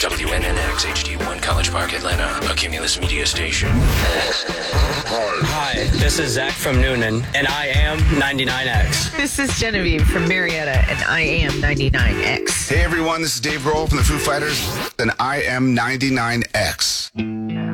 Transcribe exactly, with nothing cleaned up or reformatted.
W N N X H D one College Park, Atlanta, a Cumulus Media station. Hi, this is Zach from Noonan, and I am ninety-nine X. This is Genevieve from Marietta, and I am ninety-nine X. Hey everyone, this is Dave Grohl from the Foo Fighters, and I am ninety-nine X.